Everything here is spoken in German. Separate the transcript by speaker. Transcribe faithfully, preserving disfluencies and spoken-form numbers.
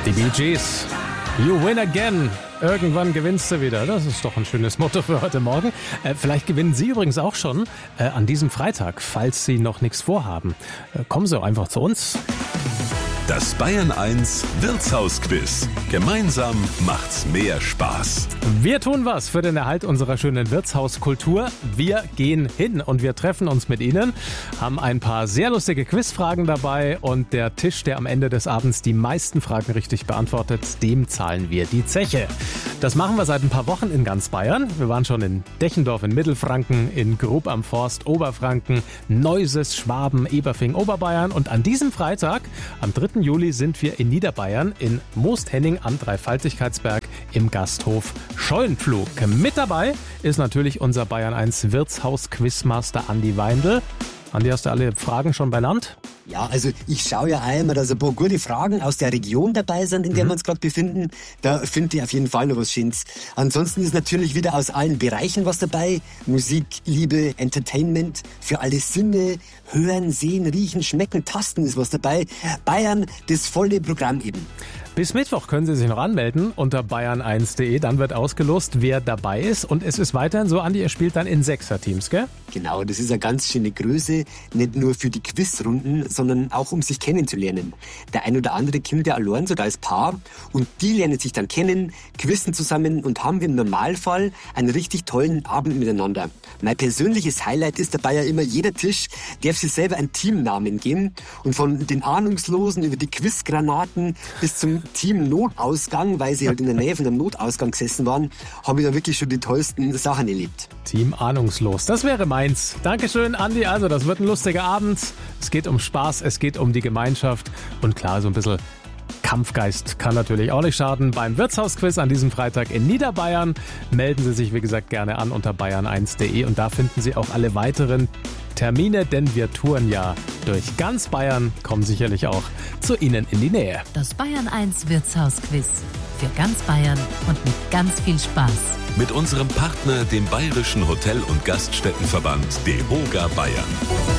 Speaker 1: Die Bee Gees. You win again. Irgendwann gewinnst du wieder. Das ist doch ein schönes Motto für heute Morgen. Äh, vielleicht gewinnen Sie übrigens auch schon äh, an diesem Freitag, falls Sie noch nichts vorhaben. Äh, kommen Sie einfach zu uns.
Speaker 2: Das Bayern eins Wirtshausquiz. Gemeinsam macht's mehr Spaß.
Speaker 1: Wir tun was für den Erhalt unserer schönen Wirtshauskultur. Wir gehen hin und wir treffen uns mit Ihnen, haben ein paar sehr lustige Quizfragen dabei und der Tisch, der am Ende des Abends die meisten Fragen richtig beantwortet, dem zahlen wir die Zeche. Das machen wir seit ein paar Wochen in ganz Bayern. Wir waren schon in Dechendorf in Mittelfranken, in Grub am Forst, Oberfranken, Neuses, Schwaben, Eberfing, Oberbayern und an diesem Freitag, am dritten Juli, sind wir in Niederbayern in Moosthenning am Dreifaltigkeitsberg im Gasthof Scheunpflug. Mit dabei ist natürlich unser Bayern eins Wirtshaus-Quizmaster Andi Weindl. Andi, hast du alle Fragen schon benannt?
Speaker 3: Ja, also ich schaue ja einmal, dass ein paar gute Fragen aus der Region dabei sind, in der mhm. wir uns gerade befinden. Da finde ich auf jeden Fall noch was Schönes. Ansonsten ist natürlich wieder aus allen Bereichen was dabei. Musik, Liebe, Entertainment, für alle Sinne, hören, sehen, riechen, schmecken, tasten ist was dabei. Bayern, das volle Programm eben.
Speaker 1: Bis Mittwoch können Sie sich noch anmelden unter bayern eins punkt de. Dann wird ausgelost, wer dabei ist. Und es ist weiterhin so, Andi, ihr spielt dann in Sechser-Teams, gell?
Speaker 3: Genau, das ist eine ganz schöne Größe. Nicht nur für die Quizrunden, sondern auch um sich kennenzulernen. Der ein oder andere kommt ja allein sogar als Paar. Und die lernen sich dann kennen, quizzen zusammen und haben im Normalfall einen richtig tollen Abend miteinander. Mein persönliches Highlight ist dabei ja immer, jeder Tisch darf sich selber einen Teamnamen geben. Und von den Ahnungslosen über die Quizgranaten bis zum Team Notausgang, weil sie halt in der Nähe von einem Notausgang gesessen waren, habe ich dann wirklich schon die tollsten Sachen erlebt.
Speaker 1: Team Ahnungslos, das wäre meins. Dankeschön, Andi. Also, das wird ein lustiger Abend. Es geht um Spaß, es geht um die Gemeinschaft und klar, so ein bisschen Kampfgeist kann natürlich auch nicht schaden. Beim Wirtshausquiz an diesem Freitag in Niederbayern melden Sie sich, wie gesagt, gerne an unter bayern eins punkt de und da finden Sie auch alle weiteren Termine, denn wir touren ja durch ganz Bayern, kommen sicherlich auch zu Ihnen in die Nähe.
Speaker 4: Das Bayern eins Wirtshausquiz. Für ganz Bayern und mit ganz viel Spaß.
Speaker 2: Mit unserem Partner, dem Bayerischen Hotel- und Gaststättenverband DEHOGA Bayern.